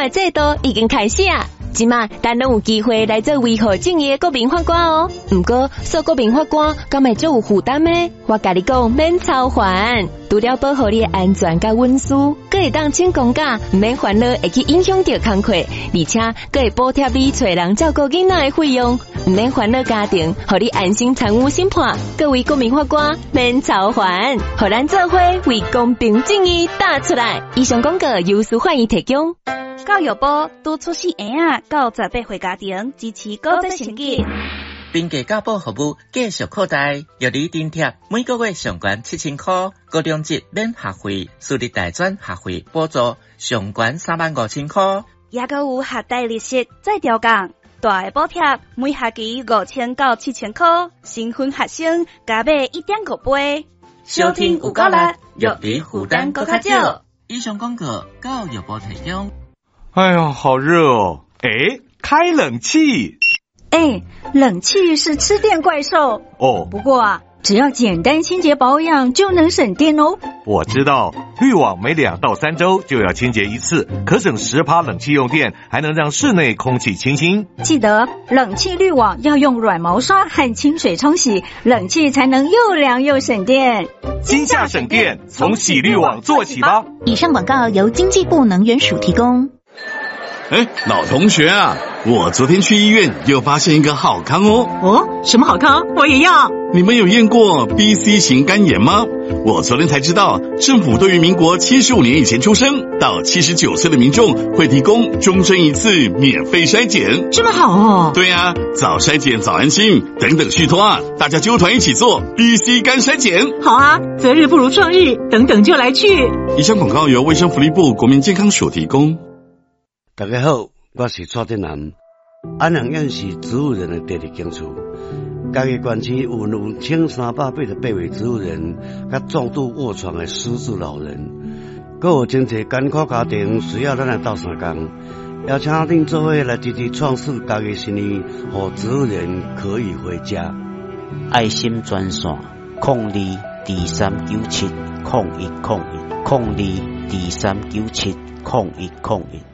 的制度已经开始啊！即马咱拢有机会来做维护正义的国民法官哦。不过做国民法官敢会足有负担呢？我甲你讲，免操烦，除了保护你的安全甲隐私，佫会当请公假，唔免烦恼会去影响到工课，而且佫会补贴你找人照顾囡仔的费用，唔免烦恼家庭，互你安心参与审判。各位国民法官免操烦，互咱做伙为公平正义打出来。以上广告由司法院提供。 教育部拄出世婴仔到18岁家庭支持高职成绩。 并给教保服务继续扩大，由你津贴每个月上悬7000块，高中级免学费，私立大专学费补助上悬35000块， 也阁有学贷利息再调降，大的补贴每学期5000到7000块，新婚学生加买1.5倍。 收听有够力，育儿负担更较少。以上广告教育部提供。 哎呀，好热哦！哎，开冷气。 冷气是吃电怪兽哦。 不过啊，只要简单清洁保养就能省电哦。 我知道，滤网每2到3周就要清洁一次，可省10%冷气用电，还能让室内空气清新。 记得冷气滤网要用软毛刷和清水冲洗，冷气才能又凉又省电。 今夏省电，从洗滤网做起吧。 以上广告由经济部能源署提供。 老同学啊，我昨天去医院又发现一个好康哦。 哦，什么好康？我也要。 你们有验过 BC 型肝炎吗？我昨天才知道，政府对于民国75年以前出生到79岁的民众会提供终身一次免费筛检。 这么好哦。 对啊，早筛检早安心，等等续托啊，大家揪团一起做 BC 肝筛检。 好啊，择日不如撞日，等等就来去。 以上广告由卫生福利部国民健康署提供。 大家好，我是蔡振南。安阳县是植物人的第二警处，家己县区有1388位植物人，甲重度卧床的失智老人，还有真侪艰苦家庭需要咱来斗相共，邀请恁做伙来支持创世家己生意，让植物人可以回家。 爱心专线02239701010223970101。